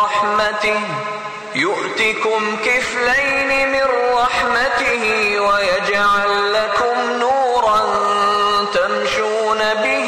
رحمته يؤتكم كفلين من رحمته ويجعل لكم نورا تمشون به